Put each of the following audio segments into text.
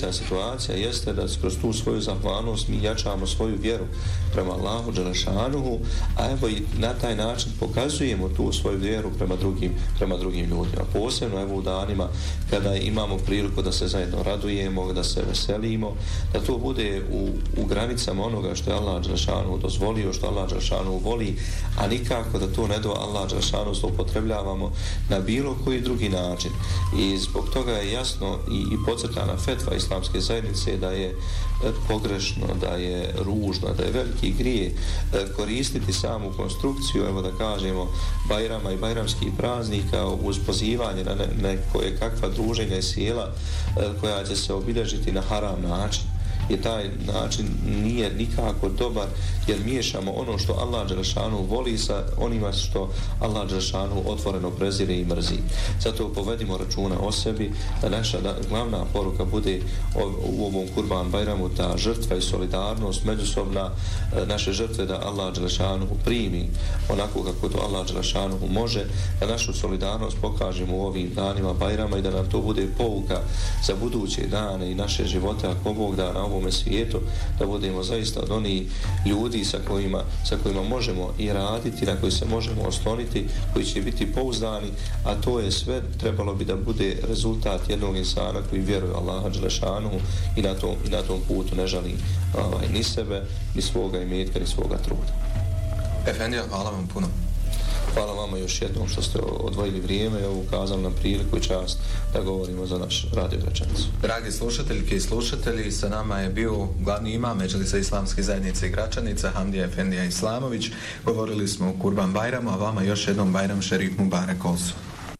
treća situacija jeste da kroz tu svoju zahvalnost mi jačamo svoju vjeru prema Allahu dželešanuhu, a evo i na taj način pokazujemo tu svoju vjeru prema drugim ljudima. Posebno evo u danima kada imamo priliku da se zajedno radujemo, da se veselimo, da to bude u granicama onoga što je Allah dželešanuhu dozvolio, što Allah dželešanuhu voli, a nikako da to ne do Allah dželešanuhu upotrebljavamo na bilo koji drugi način. I zbog toga je jasno i podcrtana fetva islamske zajednice da je pogrešno, da je ružno, da je veliki grije koristiti samu konstrukciju, evo da kažemo, Bajrama i bajramskih praznika uz pozivanje na nekoje kakva druženja i sjela koja će se obilježiti na haram način. I taj način nije nikako dobar, jer miješamo ono što Allah dželešanu voli sa onima što Allah dželešanu otvoreno prezire i mrzi. Zato povedimo računa o sebi, da naša glavna poruka bude u ovom Kurban Bajramu ta žrtva i solidarnost međusobna, naše žrtve da Allah dželešanu primi onako kako to Allah dželešanu može, da našu solidarnost pokažemo u ovim danima Bajrama i da nam to bude pouka za buduće dane i naše živote, ako Bog da na ovome svijetu, da budemo zaista od onih ljudi sa kojima možemo i raditi, na koji se možemo osloniti, koji će biti pouzdani, a to je sve trebalo bi da bude rezultat jednog insana koji vjeruje Allaha dželešanuhu i na tom putu ne žali ni sebe, ni svoga imetka, ni svoga truda. Efendija, hvala vam puno. Hvala vama još jednom što ste odvojili vrijeme i ukazali nam priliku i čast da govorimo za naš radio Gračanicu. Dragi slušateljke i slušatelji, sa nama je bio glavni imam Medžlisa islamske zajednice i Gračanica, Hamdija Efendija Islamović. Govorili smo o Kurban Bajramu, a vama još jednom Bajram Šerif Mubarek Olsu.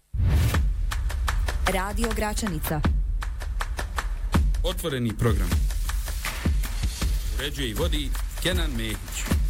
Radio Gračanica. Otvoreni program. Uređuje i vodi Kenan Mehić.